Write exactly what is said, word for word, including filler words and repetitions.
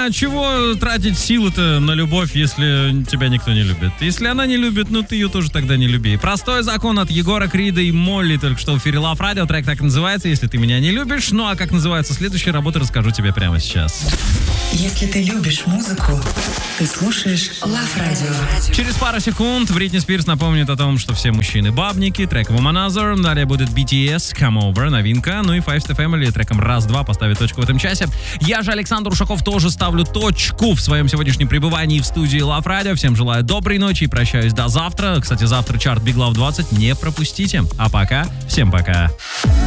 а чего тратить силы-то на любовь, если тебя никто не любит? Если она не любит, ну ты ее тоже тогда не люби. Простой закон от Егора Крида и Молли, только что в эфире Love Radio. Трек так и называется «Если ты меня не любишь». Ну а как называется следующая работа, расскажу тебе прямо сейчас. Если ты любишь музыку, ты слушаешь Love Radio. Через пару секунд Бритни Спирс напомнит о том, что все мужчины бабники. Трек Womanizer. Далее будет би ти эс, Come Over, новинка. Ну и Five Star Family треком «Раз-два» поставит точку в этом часе. Я же, Александр Ушаков, тоже ставлю точку в своем сегодняшнем пребывании в студии Love Radio. Всем желаю доброй ночи и прощаюсь до завтра. Кстати, завтра чарт Big Love двадцать не пропустите. А пока, всем пока.